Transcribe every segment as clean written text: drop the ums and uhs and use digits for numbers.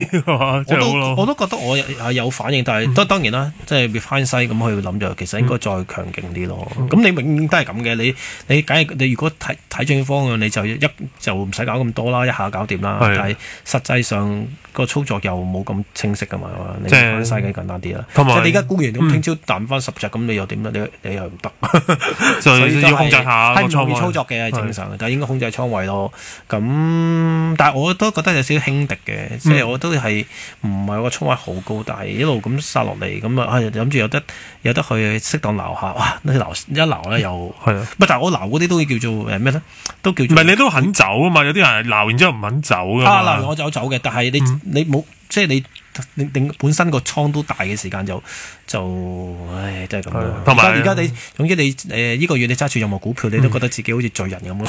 我都覺得我係有反應，但係當然啦，即係 refine 西咁去諗就其實應該再強勁啲咯。咁你永遠都係咁嘅，你梗係你如果睇正方向，你就唔使搞咁多啦，一下搞掂啦。但係實際上個操作又冇咁清晰噶嘛，你 refine 西梗係簡單啲啦。即係你而家沽完咁聽朝彈翻10隻，咁你又點咧？你又唔得， 所以要控制下個倉位操作嘅係正常嘅，但係應該控制倉位咯。咁但係我都覺得有少少輕敵嘅，即係我都係唔係個倉位好高，但係一路咁殺落嚟，咁啊諗住有得去適當撈下，哇！一撈咧又係啊，但係我撈嗰啲都叫做咩咧？都叫做唔係你都肯走啊嘛？有啲人撈完之後唔肯走㗎嘛。 撈完我走嘅，但係你冇即係你本身個倉都大嘅時間就唉，真係咁咯。同埋而家你總之你呢個月你揸住任何股票，你都覺得自己好似罪人咁。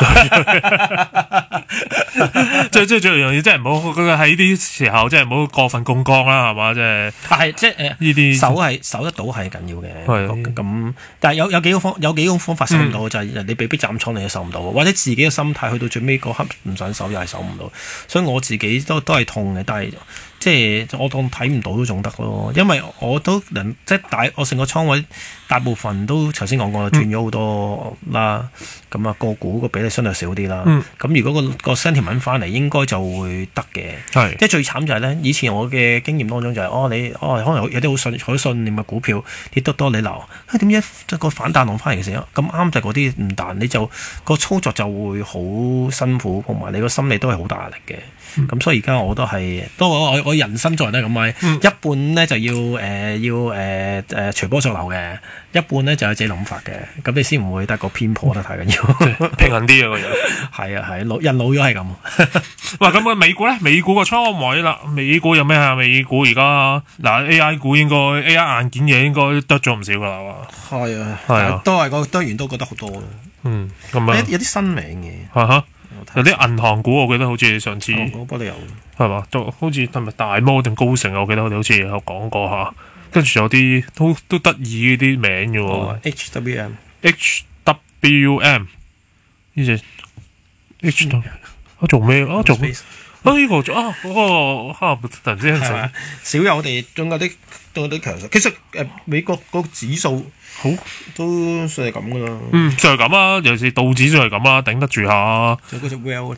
即係最重要，即係唔好喺呢啲時候，即係唔好過分槓桿啦，係嘛？即係呢啲守得到係緊要嘅。咁但係有幾種方法守唔到，就係你被逼斬倉你都守唔到，或者自己嘅心態去到最尾嗰刻唔想守又係守唔到。所以我自己都係痛嘅，但係即係我當睇唔到都仲得咯，因為我都我成個倉位大部分都頭先講過轉咗好多啦，咁啊個股個比例相對少啲啦。咁如果個 sentiment 翻嚟，應該就會得嘅。即係最慘就係咧，以前我嘅經驗當中就係可能有啲好信念嘅股票跌得多你鬧，點解個反彈浪翻嚟嘅時候咁啱就嗰啲唔彈，你就個操作就會好辛苦，同埋你個心理都係好大壓力嘅。咁所以而家我都係我人生做人都係咁嘅，一半咧就要隨波逐流嘅，一半咧就有自己諗法嘅，咁你先唔會得個偏頗得太緊要， 平衡啲啊個人。 係啊係，人老咗係咁。 哇，咁美股咧，美股個倉位啦，美股有咩啊？美股而家嗱 AI 股應該 AI 硬件嘢應該得咗唔少噶啦嘛。係啊，都係個當然都覺得好多咯。 咁啊， 有啲新名嘅。 有啲銀行股，我記得好似上次我幫你有係嘛，都好似係咪大摩定高盛，我記得我哋好似有講過下，跟住有啲都得意啲名嘅喎。HWM 呢隻 H 做咩啊？做咩？呢個做嗰個突然之間少有我哋中國啲強勢。其實美國個指數好都算係咁噶啦。 就係咁啊，尤其是道指就係咁啊，頂得住下。 就嗰隻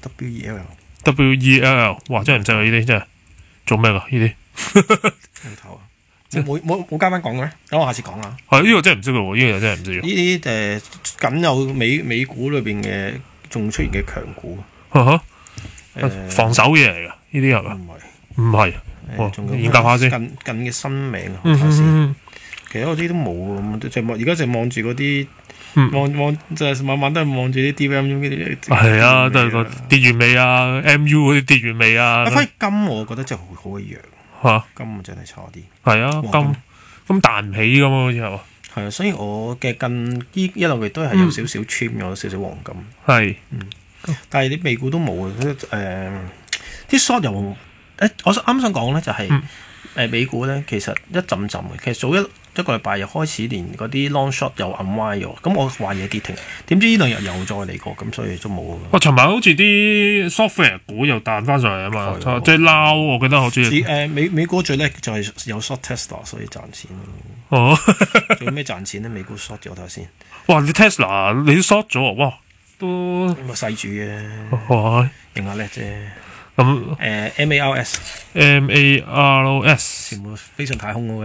WEL， 哇！真係唔正啊！呢啲真係做咩噶？呢啲冇加翻講嘅咩？等我下次講啦。 係呢個真係唔知嘅喎，呢個又真係唔知。 呢啲僅有美股裏邊嘅仲出現嘅強股。 防守嘢嚟㗎，呢啲係咪？唔係。研究下先。 近嘅新名睇下先。其實嗰啲都冇咁，而家就望住嗰啲，望就係晚晚都係望住啲 DRAM 嗰啲。係啊，都係個跌完未啊 ，MU 嗰啲跌完未啊。 反而金我覺得真係好弱。金真係差啲。 係啊，金彈唔起咁啊，好似係。 係啊，所以我嘅近一兩個月都係有少少 trim 咗少少黃金。 係。 但係啲美股都冇啲 short 又我啱想講咧就係美股咧，其實一陣嘅，其實早一個禮拜又開始連嗰啲 long short 又 unwind 咗，咁我懷疑跌停，點知呢兩日又再嚟過，咁所以都冇。尋晚好似啲 software 股又彈翻上嚟啊嘛，即係撈，我記得好似美股最叻就係有 short Tesla， 所以賺錢。做咩賺錢咧？美股 short 咗睇下先。 哇！你 Tesla 你都 short 咗哇！都咁細主嘅，認下叻啫。 咁MARS 全部飛上太空嘅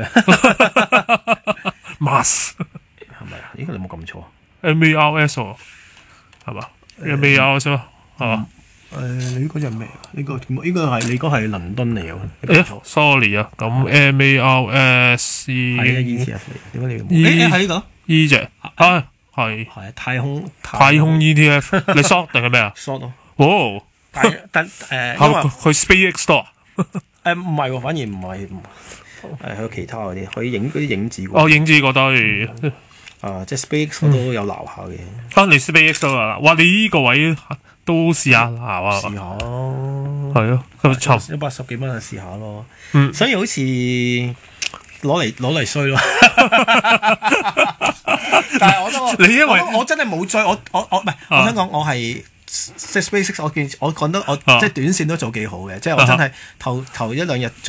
，Mars 係咪啊？應該你冇咁錯。 MARS 係嘛？MARS 啊，係嘛？ 你嗰隻咩？呢個係你嗰係倫敦嚟嘅。sorry 啊，咁 MARS 係啊 ETF 嚟，點解你係呢個？ 呢隻係太空 ETF， 你 short 定係咩啊 ？short 咯。 哦， 但因為去 SpaceX 多唔係喎，反而唔係，去其他嗰啲，去影嗰啲影子。 影子嗰堆即係 SpaceX 都有鬧下嘅。 你 SpaceX 都啦，哇！你呢個位都試下鬧啊！ 試下咯， 係咯 ，110幾蚊就試下咯。所以好似攞嚟衰咯。但係你因為我真係冇追，我唔係，我想講我係即係 SpaceX，我講得我即係短線都做幾好嘅，即係我真係頭一兩日。